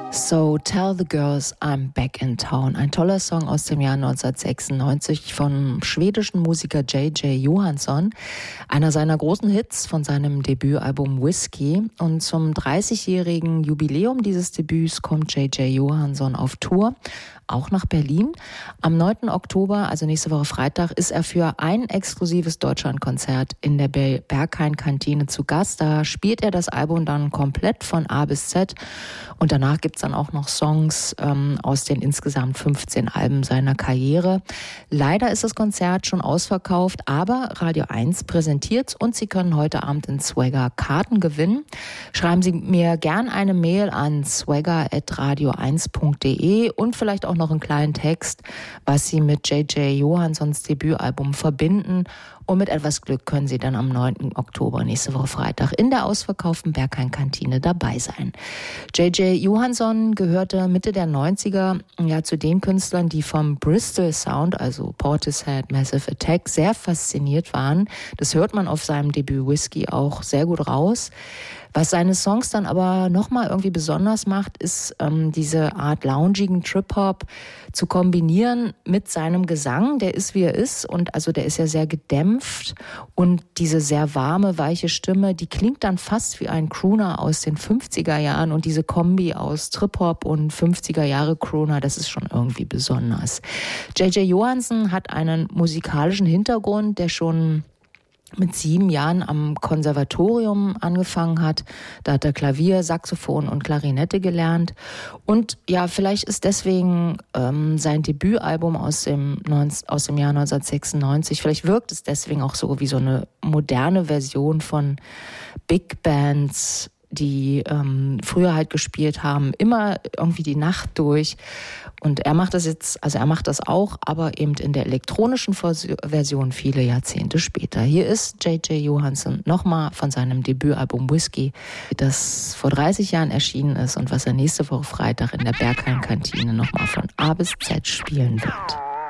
So Tell the Girls I'm Back in Town. Ein toller Song aus dem Jahr 1996 vom schwedischen Musiker J.J. Johansson. Einer seiner großen Hits von seinem Debütalbum Whiskey. Und zum 30-jährigen Jubiläum dieses Debüts kommt J.J. Johansson auf Tour. Auch nach Berlin. Am 9. Oktober, also nächste Woche Freitag, ist er für ein exklusives Deutschlandkonzert in der Berghain-Kantine zu Gast. Da spielt er das Album dann komplett von A bis Z. Und danach gibt's dann auch noch Songs aus den insgesamt 15 Alben seiner Karriere. Leider ist das Konzert schon ausverkauft, aber Radio 1 präsentiert's und Sie können heute Abend in Swagger Karten gewinnen. Schreiben Sie mir gern eine Mail an swagger@radio1.de und vielleicht auch noch einen kleinen Text, was Sie mit J.J. Johanssons Debütalbum verbinden. Und mit etwas Glück können Sie dann am 9. Oktober, nächste Woche Freitag, in der ausverkauften Berghain-Kantine dabei sein. J.J. Johansson gehörte Mitte der 90er zu den Künstlern, die vom Bristol Sound, also Portishead, Massive Attack, sehr fasziniert waren. Das hört man auf seinem Debüt Whiskey auch sehr gut raus. Was seine Songs dann aber nochmal irgendwie besonders macht, ist diese Art loungigen Trip-Hop zu kombinieren mit seinem Gesang. Der ist, wie er ist, und also der ist ja sehr gedämpft und diese sehr warme, weiche Stimme, die klingt dann fast wie ein Crooner aus den 50er Jahren und diese Kombi aus Trip-Hop und 50er Jahre Crooner, das ist schon irgendwie besonders. J.J. Johansson hat einen musikalischen Hintergrund, der schon mit 7 Jahren am Konservatorium angefangen hat. Da hat er Klavier, Saxophon und Klarinette gelernt. Und ja, vielleicht ist deswegen sein Debütalbum aus dem Jahr 1996, vielleicht wirkt es deswegen auch so wie so eine moderne Version von Big Bands, die früher halt gespielt haben, immer irgendwie die Nacht durch. Und er macht das jetzt, also er macht das auch, aber eben in der elektronischen Version viele Jahrzehnte später. Hier ist J.J. Johansson nochmal von seinem Debütalbum Whiskey, das vor 30 Jahren erschienen ist und was er nächste Woche Freitag in der Berghain-Kantine nochmal von A bis Z spielen wird.